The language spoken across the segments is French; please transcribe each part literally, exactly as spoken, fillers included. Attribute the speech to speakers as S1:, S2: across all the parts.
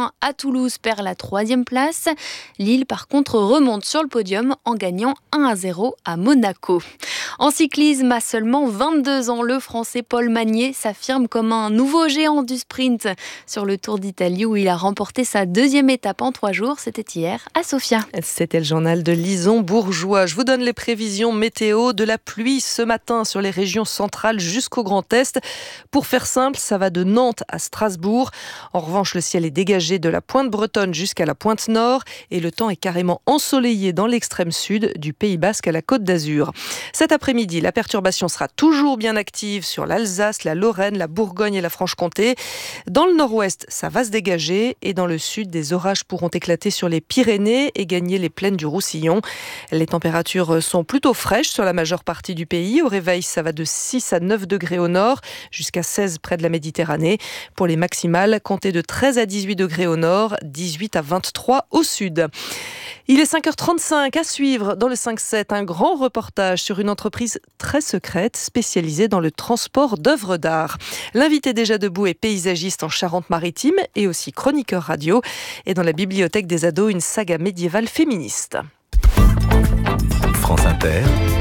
S1: un à Toulouse perd la troisième place. Lille, par contre, remonte sur le podium en gagnant un à zéro à Monaco. En cyclisme, à seulement vingt-deux ans, le Français Paul Magnier s'affirme comme un nouveau géant du sprint sur le Tour d'Italie où il a remporté sa deuxième étape en trois jours. C'était hier à Sofia.
S2: C'était le journal de Lison Bourgeois. Je vous donne les prévisions météo. De la pluie ce matin sur les régions centrales jusqu'au Grand Est. Pour faire simple, ça va de Nantes à Strasbourg. En revanche, le ciel est dégagé de la pointe bretonne jusqu'à la pointe nord et le temps est carrément ensoleillé dans l'extrême sud du Pays Basque à la Côte d'Azur. Cet après-midi, la perturbation sera toujours bien active sur l'Alsace, la Lorraine, la Bourgogne et la Franche-Comté. Dans le nord-ouest, ça va se dégager et dans le sud, des orages pourront éclater sur les Pyrénées et gagner les plaines du Roussillon. Les températures sont plutôt fraîches sur la majeure partie du pays. Au réveil, ça va de six à neuf degrés au nord, jusqu'à seize près de la Méditerranée. Pour les maximales, comptez de treize à dix-huit degrés au nord, dix-huit à vingt-trois au sud. Il est cinq heures trente-cinq, à suivre dans le cinq sept, un grand reportage sur une entreprise très secrète spécialisée dans le transport d'œuvres d'art. L'invité déjà debout est paysagiste en Charente-Maritime et aussi chroniqueur radio. Et dans la bibliothèque des ados, une saga médiévale féministe.
S3: France Inter.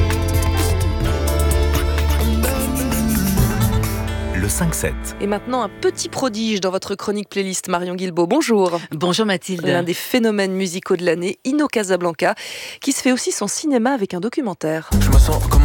S3: Le cinq sept.
S2: Et maintenant, un petit prodige dans votre chronique playlist. Marion Guilbault, bonjour.
S4: Bonjour Mathilde.
S2: L'un des phénomènes musicaux de l'année, Ino Casablanca, qui se fait aussi son cinéma avec un documentaire.
S5: Je me sens comme